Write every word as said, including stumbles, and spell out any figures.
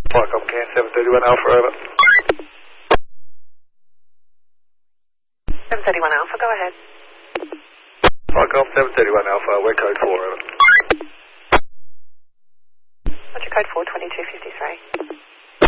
Qualcomm Can seven thirty-one Alpha, over. seven thirty-one Alpha, go ahead. Qualcomm seven thirty-one Alpha, we're code four, over. What's your code for twenty-two fifty-three?